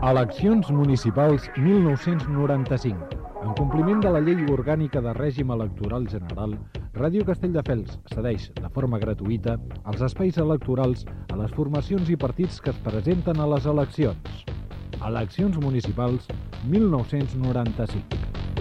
Eleccions municipals 1995. En compliment de la Llei Orgànica de Règim Electoral General, Ràdio Castelldefels cedeix de forma gratuïta els espais electorals a les formacions i partits que es presenten a les eleccions. Eleccions municipals 1995.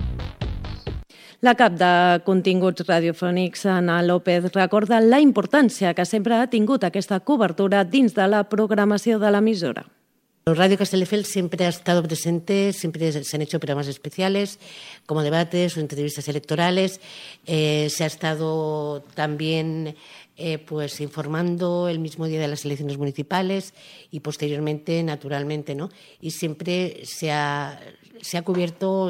La cap de continguts radiofònics, Ana López, recorda la importància que sempre ha tingut aquesta cobertura dins de la programació de l'emissora. Radio Castelldefels siempre ha estado presente, siempre se han hecho programas especiales, como debates o entrevistas electorales. Se ha estado también informando el mismo día de las elecciones municipales y posteriormente, naturalmente, ¿no? Y siempre se ha cubierto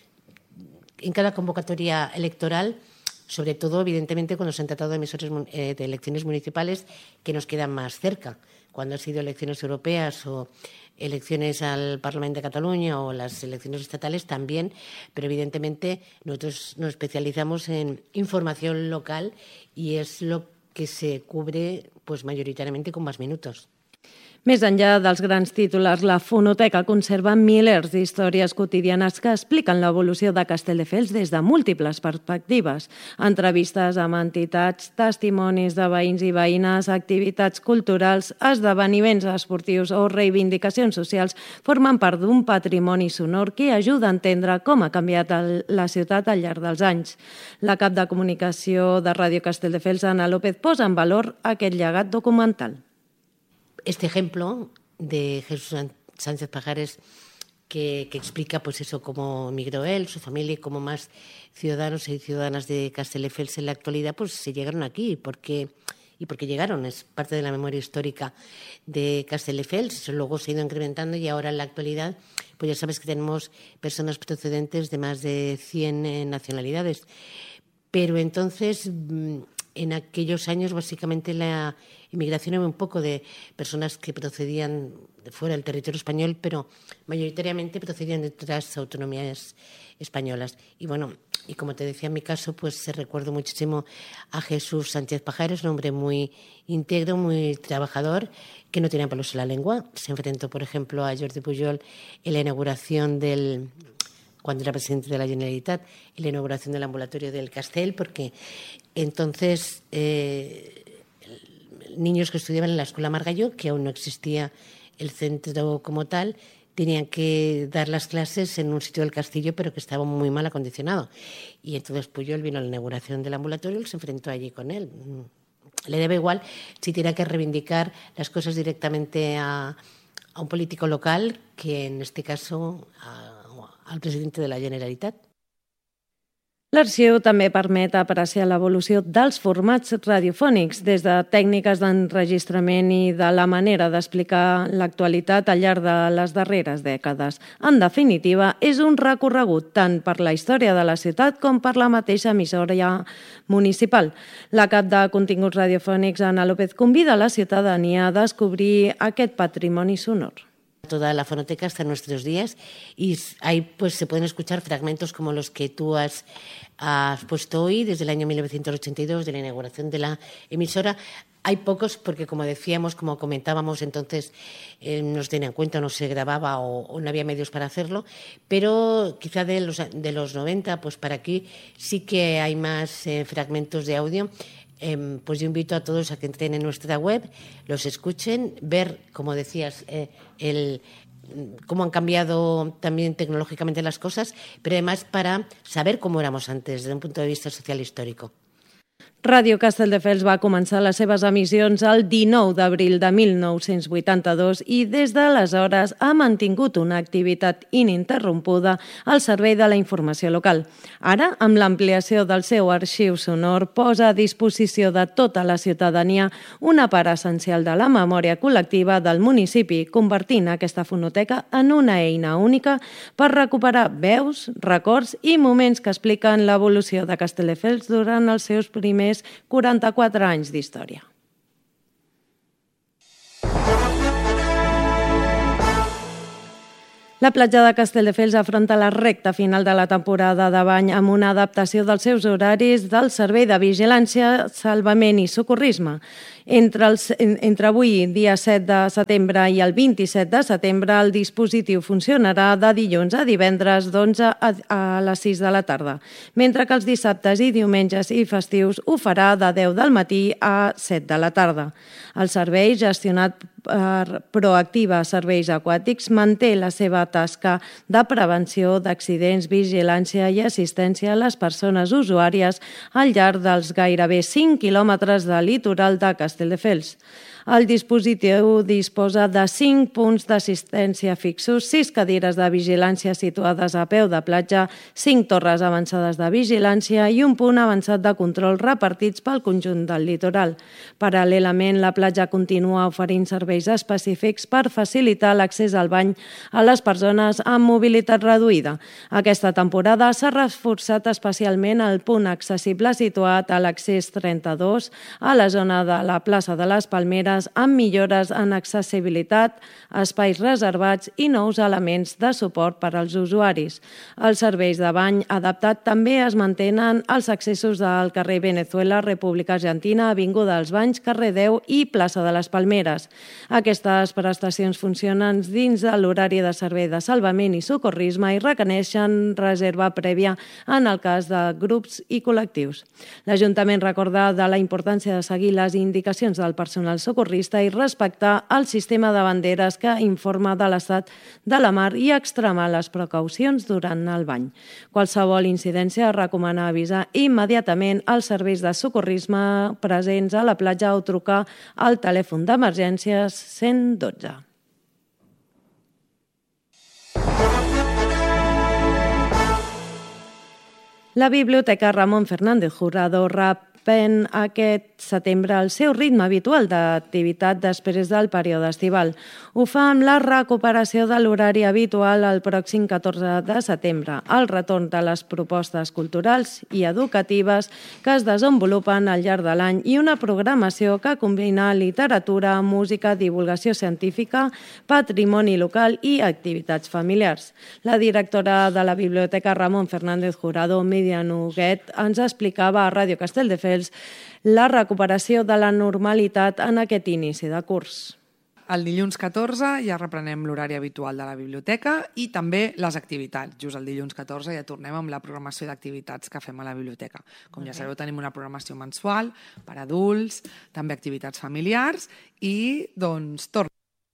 en cada convocatoria electoral, sobre todo, evidentemente, cuando se han tratado de emisoras de elecciones municipales que nos quedan más cerca. Cuando han sido elecciones europeas o elecciones al Parlamento de Cataluña o las elecciones estatales también, pero evidentemente nosotros nos especializamos en información local y es lo que se cubre majoritàriament con más minutos. Més enllà dels grans titulars, la fonoteca conserva milers d'històries quotidianes que expliquen l'evolució de Castelldefels des de múltiples perspectives. Entrevistes amb entitats, testimonis de veïns i veïnes, activitats culturals, esdeveniments esportius o reivindicacions socials formen part d'un patrimoni sonor que ajuda a entendre com ha canviat la ciutat al llarg dels anys. La cap de comunicació de Ràdio Castelldefels, Ana López, posa en valor aquest llegat documental. Este ejemplo de Jesús Sánchez Pajares que explica cómo emigró él, su familia y cómo más ciudadanos y ciudadanas de Castelldefels en la actualidad se llegaron aquí porque llegaron, es parte de la memoria histórica de Castelldefels. Luego se ha ido incrementando y ahora en la actualidad ya sabes que tenemos personas procedentes de más de 100 nacionalidades. Pero entonces, en aquellos años, básicamente la inmigración era un poco de personas que procedían de fuera del territorio español, pero mayoritariamente procedían de otras autonomías españolas. Y como te decía en mi caso, se recuerdo muchísimo a Jesús Sánchez Pajares, un hombre muy íntegro, muy trabajador, que no tenía pelos en la lengua. Se enfrentó, por ejemplo, a Jordi Pujol en la inauguración cuando era presidente de la Generalitat, en la inauguración del ambulatorio del Castell, porque entonces niños que estudiaban en la Escuela Margalló, que aún no existía el centro como tal, tenían que dar las clases en un sitio del castillo, pero que estaba muy mal acondicionado. Y entonces Pujol vino a la inauguración del ambulatorio y se enfrentó allí con él. Le daba igual si tenía que reivindicar las cosas directamente a un político local que, en este caso, al presidente de la Generalitat. L'arxiu també permet apreciar l'evolució dels formats radiofònics, des de tècniques d'enregistrament i de la manera d'explicar l'actualitat al llarg de les darreres dècades. En definitiva, és un recorregut tant per la història de la ciutat com per la mateixa emissora municipal. La cap de continguts radiofònics, Ana López, convida a la ciutadania a descobrir aquest patrimoni sonor. Toda la fonoteca hasta nuestros días y ahí se pueden escuchar fragmentos como los que tú has puesto hoy, desde el año 1982, de la inauguración de la emisora. Hay pocos porque, como decíamos, como comentábamos, entonces no se tenía en cuenta, no se grababa o no había medios para hacerlo, pero quizá de los 90, para aquí sí que hay más fragmentos de audio. Yo invito a todos a que entren en nuestra web, los escuchen, ver, como decías, cómo han cambiado también tecnológicamente las cosas, pero además para saber cómo éramos antes, desde un punto de vista social histórico. Ràdio Castelldefels va començar les seves emissions el 19 d'abril de 1982 i des d'aleshores ha mantingut una activitat ininterrompuda al servei de la informació local. Ara, amb l'ampliació del seu arxiu sonor, posa a disposició de tota la ciutadania una part essencial de la memòria col·lectiva del municipi, convertint aquesta fonoteca en una eina única per recuperar veus, records i moments que expliquen l'evolució de Castelldefels durant els seus primers 44 anys d'història. La platja de Castelldefels afronta la recta final de la temporada de bany amb una adaptació dels seus horaris del Servei de Vigilància, Salvament i Socorrisme. Entre avui, dia 7 de setembre, i el 27 de setembre, el dispositiu funcionarà de dilluns a divendres d'11 a les 6 de la tarda, mentre que els dissabtes i diumenges i festius ho farà de 10 del matí a 7 de la tarda. El servei, gestionat per Proactiva Serveis Aquàtics, manté la seva tasca de prevenció d'accidents, vigilància i assistència a les persones usuàries al llarg dels gairebé 5 quilòmetres de litoral de Castelldefels. El dispositiu disposa de 5 punts d'assistència fixos, 6 cadires de vigilància situades a peu de platja, 5 torres avançades de vigilància i un punt avançat de control repartits pel conjunt del litoral. Paral·lelament, la platja continua oferint serveis específics per facilitar l'accés al bany a les persones amb mobilitat reduïda. Aquesta temporada s'ha reforçat especialment el punt accessible situat a l'accés 32 a la zona de la plaça de les Palmeres, amb millores en accessibilitat, espais reservats i nous elements de suport per als usuaris. Els serveis de bany adaptat també es mantenen als accessos del carrer Venezuela, República Argentina, Avinguda dels Banys, carrer 10 i plaça de les Palmeres. Aquestes prestacions funcionen dins de l'horari de servei de salvament i socorrisme i requereixen reserva prèvia en el cas de grups i col·lectius. L'Ajuntament recorda de la importància de seguir les indicacions del personal socorrista i respectar el sistema de banderes que informa de l'estat de la mar i extremar les precaucions durant el bany. Qualsevol incidència recomana avisar immediatament als serveis de socorrisme presents a la platja o trucar al telèfon d'emergències 112. La Biblioteca Ramon Fernández Jurado reprèn aquest setembre el seu ritme habitual d'activitat després del període estival. Ho fa amb la recuperació de l'horari habitual el pròxim 14 de setembre, el retorn de les propostes culturals i educatives que es desenvolupen al llarg de l'any i una programació que combina literatura, música, divulgació científica, patrimoni local i activitats familiars. La directora de la Biblioteca Ramon Fernández Jurado, Míriam Huguet, ens explicava a Ràdio Castelldefels la recuperació de la normalitat en aquest inici de curs. El dilluns 14 ja reprenem l'horari habitual de la biblioteca i també les activitats. Just el dilluns 14 ja tornem amb la programació d'activitats que fem a la biblioteca. Com ja sabeu, tenim una programació mensual per adults, també activitats familiars i doncs tornem.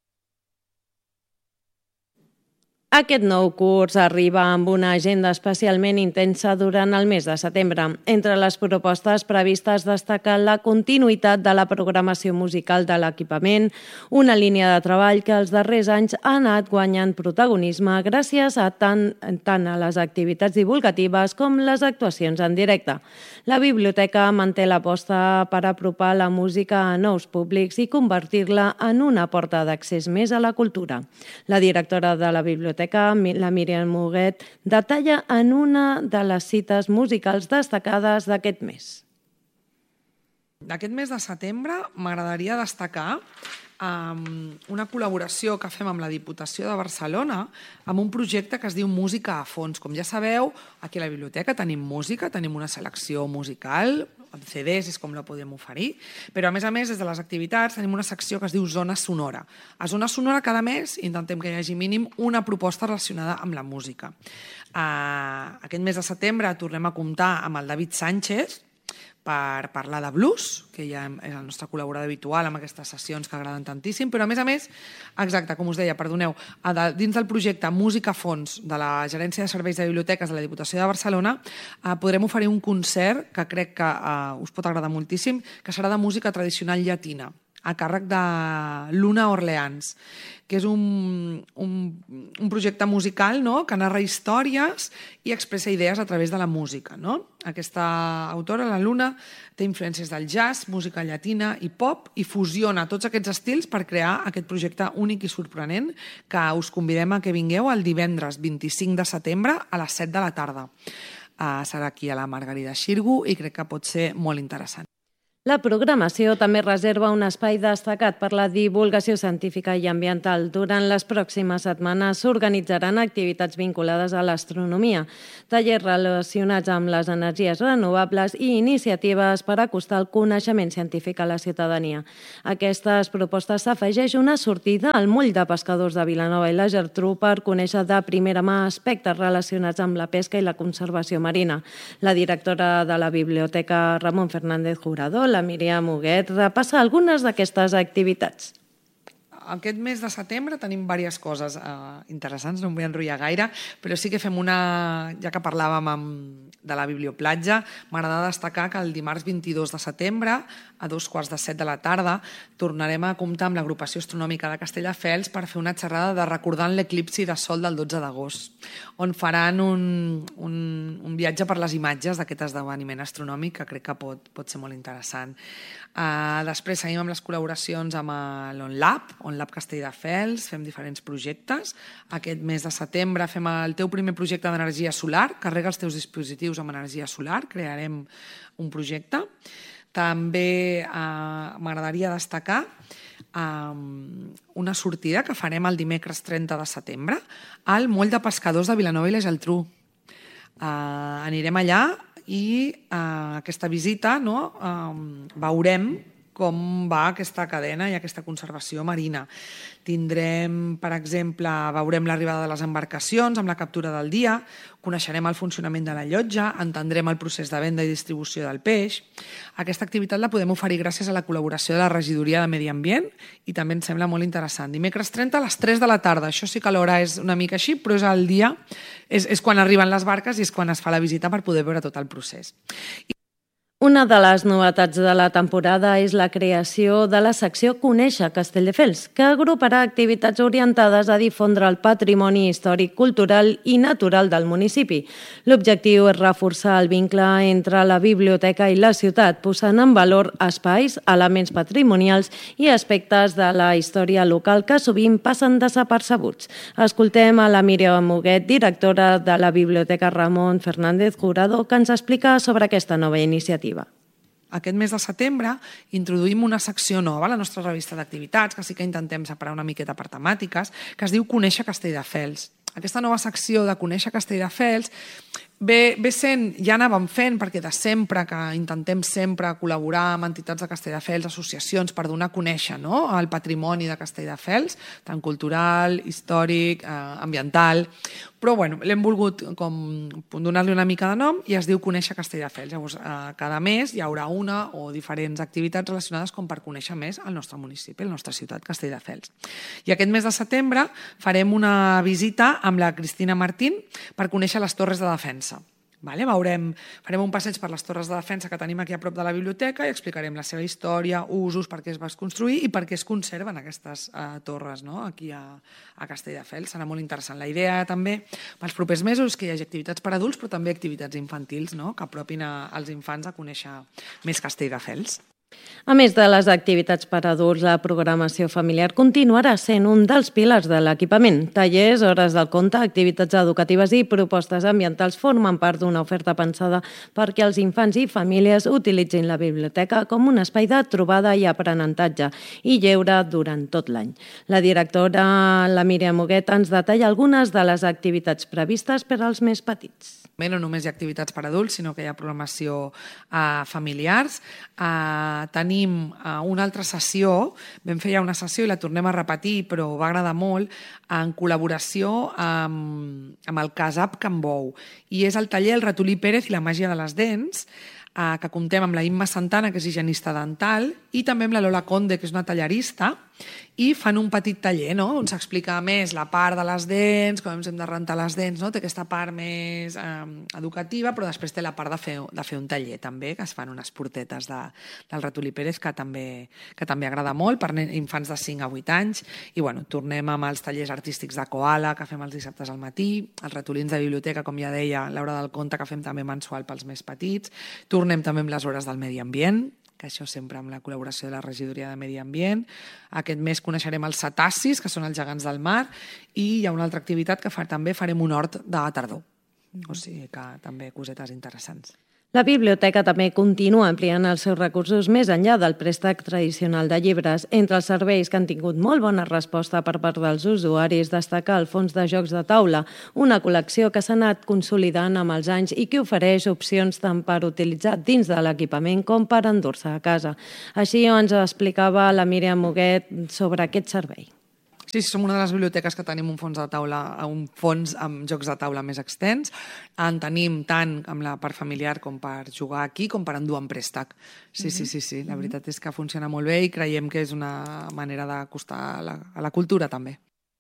Aquest nou curs arriba amb una agenda especialment intensa durant el mes de setembre. Entre les propostes previstes destaca la continuïtat de la programació musical de l'equipament, una línia de treball que els darrers anys ha anat guanyant protagonisme gràcies a tant a les activitats divulgatives com les actuacions en directe. La biblioteca manté l'aposta per apropar la música a nous públics i convertir-la en una porta d'accés més a la cultura. La directora de la biblioteca, la Míriam Huguet, detalla en una de les cites musicals destacades d'aquest mes. D'aquest mes de setembre m'agradaria destacar una col·laboració que fem amb la Diputació de Barcelona amb un projecte que es diu Música a fons. Com ja sabeu, aquí a la biblioteca tenim música, tenim una selecció musical, amb CDs és com la podem oferir, però a més, des de les activitats tenim una secció que es diu Zona Sonora. A Zona Sonora cada mes intentem que hi hagi mínim una proposta relacionada amb la música. Aquest mes de setembre tornem a comptar amb el David Sánchez, per parlar de blues, que ja és el nostre col·laborador habitual amb aquestes sessions que agraden tantíssim, però a més, exacte, com us deia, perdoneu, dins del projecte Música a fons de la Gerència de Serveis de Biblioteques de la Diputació de Barcelona podrem oferir un concert que crec que us pot agradar moltíssim, que serà de música tradicional llatina, a càrrec de Luna Orleans, que és un projecte musical que narra històries i expressa idees a través de la música. Aquesta autora, la Luna, té influències del jazz, música llatina i pop i fusiona tots aquests estils per crear aquest projecte únic i sorprenent que us convidem a que vingueu el divendres 25 de setembre a les 7 de la tarda. Serà aquí a la Margarida Xirgu i crec que pot ser molt interessant. La programació també reserva un espai destacat per la divulgació científica i ambiental. Durant les pròximes setmanes s'organitzaran activitats vinculades a l'astronomia, tallers relacionats amb les energies renovables i iniciatives per acostar el coneixement científic a la ciutadania. A aquestes propostes s'afegeix una sortida al moll de pescadors de Vilanova i la Geltrú per conèixer de primera mà aspectes relacionats amb la pesca i la conservació marina. La directora de la Biblioteca Ramon Fernández Jurado, la Míriam Huguet, repassa algunes d'aquestes activitats. Aquest mes de setembre tenim diverses coses interessants, no em vull enrotllar gaire, però sí que fem una, ja que parlàvem de la Biblioplatja, m'agrada destacar que el dimarts 22 de setembre, a 2:15 de la tarda, tornarem a comptar amb l'Agrupació Astronòmica de Castelldefels per fer una xerrada de recordant l'eclipsi de sol del 12 d'agost, on faran un viatge per les imatges d'aquest esdeveniment astronòmic que crec que pot ser molt interessant. Després seguim amb les col·laboracions amb l'OnLab Castelldefels, fem diferents projectes. Aquest mes de setembre fem el teu primer projecte d'energia solar, carrega els teus dispositius amb energia solar, crearem un projecte. També m'agradaria destacar una sortida que farem el dimecres 30 de setembre al moll de pescadors de Vilanova i la Geltrú. Anirem allà i aquesta visita veurem com va aquesta cadena i aquesta conservació marina. Tindrem, per exemple, veurem l'arribada de les embarcacions amb la captura del dia, coneixerem el funcionament de la llotja, entendrem el procés de venda i distribució del peix. Aquesta activitat la podem oferir gràcies a la col·laboració de la Regidoria de Medi Ambient i també ens sembla molt interessant. Dimecres 30 a les 3 de la tarda. Això sí que l'hora és una mica així, però és el dia, és quan arriben les barques i és quan es fa la visita per poder veure tot el procés. Una de les novetats de la temporada és la creació de la secció Conèixer Castelldefels, que agruparà activitats orientades a difondre el patrimoni històric, cultural i natural del municipi. L'objectiu és reforçar el vincle entre la biblioteca i la ciutat, posant en valor espais, elements patrimonials i aspectes de la història local que sovint passen desapercebuts. Escoltem a la Míriam Huguet, directora de la Biblioteca Ramon Fernández Jurado, que ens explica sobre aquesta nova iniciativa. Aquest mes de setembre introduïm una secció nova a la nostra revista d'activitats, que sí que intentem separar una miqueta per temàtiques, que es diu Conèixer Castelldefels. Aquesta nova secció de Conèixer Castelldefels ve sent, ja anàvem fent, perquè de sempre que intentem sempre col·laborar amb entitats de Castelldefels, associacions, per donar a conèixer el patrimoni de Castelldefels, tant cultural, històric, ambiental, però l'hem volgut donar-li una mica de nom i es diu Conèixer Castelldefels. Llavors, cada mes hi haurà una o diferents activitats relacionades com per conèixer més el nostre municipi, la nostra ciutat, Castelldefels. I aquest mes de setembre farem una visita amb la Cristina Martín per conèixer les Torres de Defensa. Farem un passeig per les Torres de Defensa que tenim aquí a prop de la biblioteca i explicarem la seva història, usos, per què es va construir i per què es conserven aquestes torres aquí a Castelldefels. Serà molt interessant. La idea també pels propers mesos és que hi hagi activitats per adults però també activitats infantils que apropin als infants a conèixer més Castelldefels. A més de les activitats per a adults, la programació familiar continuarà sent un dels pilars de l'equipament. Tallers, hores del conte, activitats educatives i propostes ambientals formen part d'una oferta pensada perquè els infants i famílies utilitzin la biblioteca com un espai de trobada i aprenentatge i lleure durant tot l'any. La directora, la Míriam Huguet, ens detalla algunes de les activitats previstes per als més petits. No només hi ha activitats per adults, sinó que hi ha programació familiars. Tenim una altra sessió, vam fer ja una sessió i la tornem a repetir, però va agradar molt, en col·laboració amb el CASAP Can Bou. I és el taller El ratolí Pérez i la màgia de les dents, que comptem amb la Imma Santana, que és higienista dental, i també amb la Lola Conde, que és una tallarista, i fan un petit taller on s'explica més la part de les dents, com ens hem de rentar les dents, té aquesta part més educativa, però després té la part de fer un taller també, que es fan unes portetes del ratolí Pérez, que també agrada molt per infants de 5 a 8 anys, i tornem amb els tallers artístics de Koala, que fem els dissabtes al matí, els ratolins de biblioteca, com ja deia, l'hora del conte, que fem també mensual pels més petits, tornem també amb les hores del medi ambient, que això sempre amb la col·laboració de la Regidoria de Medi Ambient. Aquest mes coneixerem els cetacis, que són els gegants del mar, i hi ha una altra activitat que també farem un hort de tardor. O sigui que també cosetes interessants. La biblioteca també continua ampliant els seus recursos més enllà del préstec tradicional de llibres. Entre els serveis que han tingut molt bona resposta per part dels usuaris, destaca el fons de jocs de taula, una col·lecció que s'ha anat consolidant amb els anys i que ofereix opcions tant per utilitzar dins de l'equipament com per endur-se a casa. Així ens explicava la Míriam Muguet sobre aquest servei. Sí, som una de les biblioteques que tenim un fons amb jocs de taula més extens. En tenim tant amb la part familiar com per jugar aquí, com per endur en préstec. Sí. La veritat és que funciona molt bé i creiem que és una manera d'acostar a la cultura també.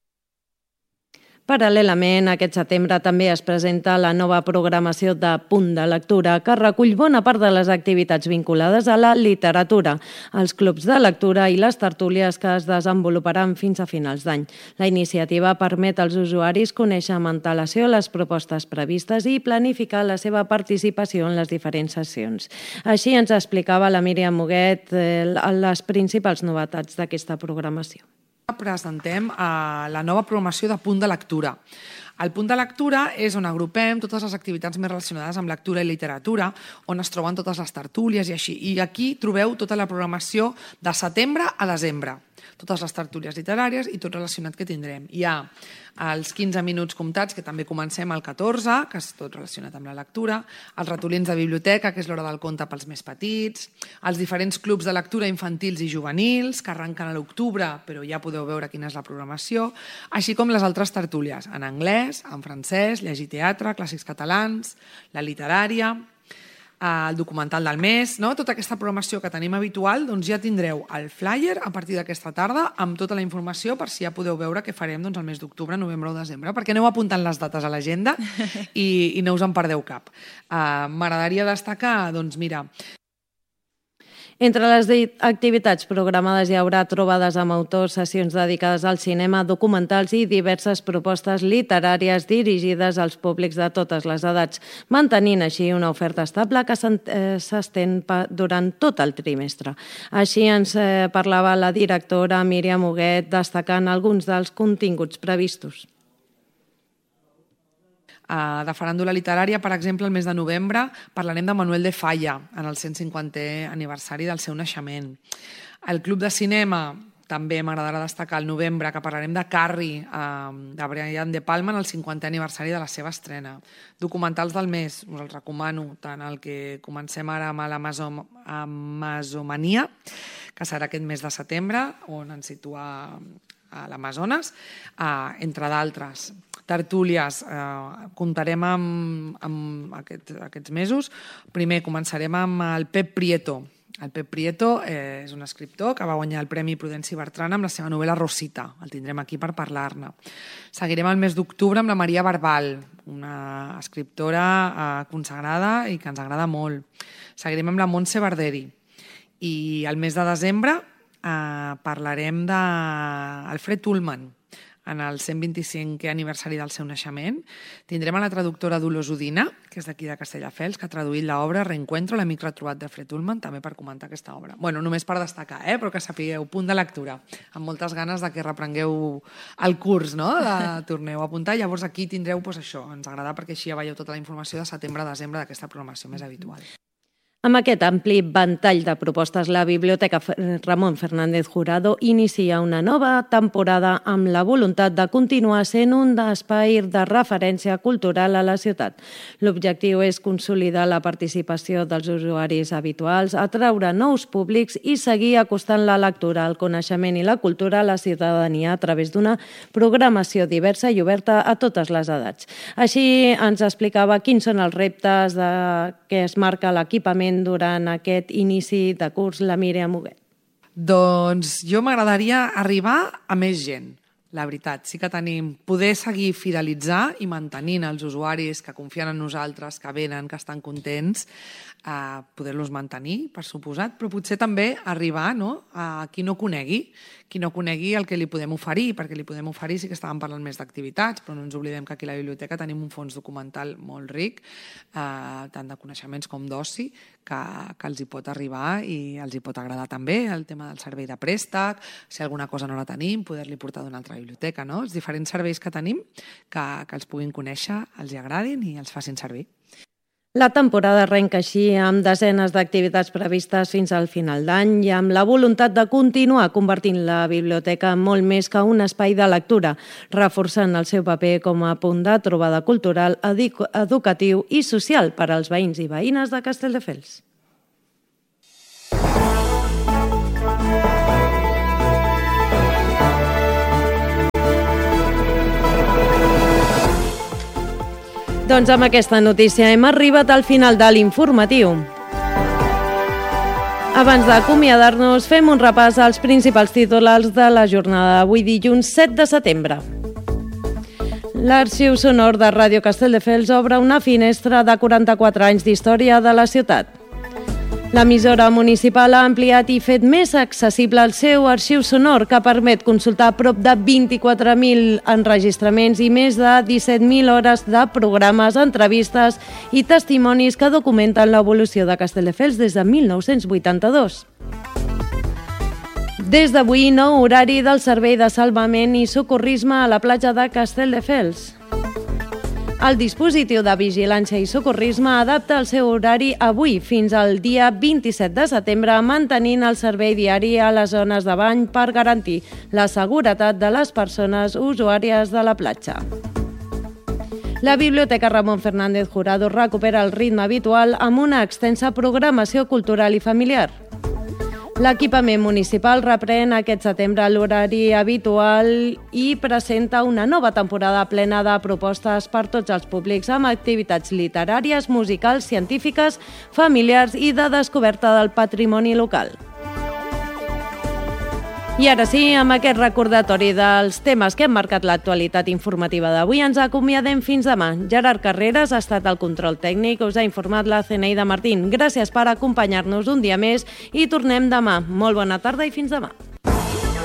Paral·lelament, aquest setembre també es presenta la nova programació de Punt de Lectura, que recull bona part de les activitats vinculades a la literatura, els clubs de lectura i les tertúlies que es desenvoluparan fins a finals d'any. La iniciativa permet als usuaris conèixer amb antelació les propostes previstes i planificar la seva participació en les diferents sessions. Així ens explicava la Míriam Muguet les principals novetats d'aquesta programació. Presentem la nova programació de Punt de Lectura. El Punt de Lectura és on agrupem totes les activitats més relacionades amb lectura i literatura, on es troben totes les tertúlies i així. I aquí trobeu tota la programació de setembre a desembre. Totes les tertúlies literàries i tot relacionat que tindrem. Hi ha els 15 minuts comptats, que també comencem al 14, que és tot relacionat amb la lectura, els ratolins de biblioteca, que és l'hora del conte pels més petits, els diferents clubs de lectura infantils i juvenils, que arrenquen a l'octubre, però ja podeu veure quina és la programació, així com les altres tertúlies, en anglès, en francès, llegir teatre, clàssics catalans, la literària, el documental del mes, no? Tota aquesta programació que tenim habitual, doncs ja tindreu el flyer a partir d'aquesta tarda amb tota la informació per si ja podeu veure què farem el mes d'octubre, novembre o desembre, perquè aneu apuntant les dates a l'agenda i no us en perdeu cap. M'agradaria destacar, doncs mira, entre les activitats programades hi haurà trobades amb autors, sessions dedicades al cinema, documentals i diverses propostes literàries dirigides als públics de totes les edats, mantenint així una oferta estable que s'estén durant tot el trimestre. Així ens parlava la directora Míriam Muguet, destacant alguns dels continguts previstos. De faràndula literària, per exemple, el mes de novembre parlarem de Manuel de Falla en el 150è aniversari del seu naixement. El Club de Cinema també m'agradarà destacar el novembre, que parlarem de Carrie, de Brian De Palma, en el 50è aniversari de la seva estrena. Documentals del mes, us els recomano, tant el que comencem ara amb l'Amazomania, que serà aquest mes de setembre, on ens situa a l'Amazones, entre d'altres. Tertúlies, comptarem amb aquests mesos. Primer començarem amb el Pep Prieto. El Pep Prieto és un escriptor que va guanyar el Premi Prudenci Bertran amb la seva novel·la Rosita. El tindrem aquí per parlar-ne. Seguirem el mes d'octubre amb la Maria Barbal, una escriptora consagrada i que ens agrada molt. Seguirem amb la Montse Barderi. I el mes de desembre parlarem d'Alfred Ullman, en el 125è aniversari del seu naixement. Tindrem a la traductora Dolors Udina, que és d'aquí de Castelldefels, que ha traduït l'obra Reencuentro, l'amic retrobat d'Alfred Ullman, també per comentar aquesta obra. Bueno, només per destacar, però que sapigueu, Punt de Lectura, amb moltes ganes de que reprengueu el curs, no? Torneu a apuntar. Llavors aquí tindreu això, ens agrada perquè així ja veieu tota la informació de setembre a desembre d'aquesta programació més habitual. Amb aquest ampli ventall de propostes, la Biblioteca Ramon Fernández Jurado inicia una nova temporada amb la voluntat de continuar sent un espai de referència cultural a la ciutat. L'objectiu és consolidar la participació dels usuaris habituals, atraure nous públics i seguir acostant la lectura, el coneixement i la cultura a la ciutadania a través d'una programació diversa i oberta a totes les edats. Així ens explicava quins són els reptes que es marca l'equipament durant aquest inici de curs, la Míriam Muguet. Doncs jo m'agradaria arribar a més gent, la veritat. Sí que tenim poder seguir fidelitzar i mantenint els usuaris que confien en nosaltres, que venen, que estan contents, poder-los mantenir, per suposat, però potser també arribar a qui no conegui el que li podem oferir, perquè li podem oferir, sí que estàvem parlant més d'activitats, però no ens oblidem que aquí a la biblioteca tenim un fons documental molt ric, tant de coneixements com d'oci, que els hi pot arribar i els hi pot agradar també, el tema del servei de préstec, si alguna cosa no la tenim, poder-li portar d'una altra biblioteca, no? Els diferents serveis que tenim, que els puguin conèixer, els hi agradin i els facin servir. La temporada arrenca així amb desenes d'activitats previstes fins al final d'any i amb la voluntat de continuar convertint la biblioteca en molt més que un espai de lectura, reforçant el seu paper com a punt de trobada cultural, educatiu i social per als veïns i veïnes de Castelldefels. Doncs amb aquesta notícia hem arribat al final de l'informatiu. Abans d'acomiadar-nos, fem un repàs als principals titulars de la jornada d'avui, dilluns 7 de setembre. L'Arxiu Sonor de Ràdio Castelldefels obre una finestra de 44 anys d'història de la ciutat. L'emissora municipal ha ampliat i fet més accessible el seu arxiu sonor, que permet consultar prop de 24.000 enregistraments i més de 17.000 hores de programes, entrevistes i testimonis que documenten l'evolució de Castelldefels des de 1982. Des d'avui, nou horari del Servei de Salvament i Socorrisme a la platja de Castelldefels. El dispositiu de vigilància i socorrisme adapta el seu horari avui fins al dia 27 de setembre, mantenint el servei diari a les zones de bany per garantir la seguretat de les persones usuàries de la platja. La Biblioteca Ramon Fernández Jurado recupera el ritme habitual amb una extensa programació cultural i familiar. L'equipament municipal reprèn aquest setembre l'horari habitual i presenta una nova temporada plena de propostes per tots els públics amb activitats literàries, musicals, científiques, familiars i de descoberta del patrimoni local. I ara sí, amb aquest recordatori dels temes que hem marcat l'actualitat informativa d'avui, ens acomiadem fins demà. Gerard Carreras ha estat al control tècnic, us ha informat la Zeneida Martín. Gràcies per acompanyar-nos un dia més i tornem demà. Molt bona tarda i fins demà.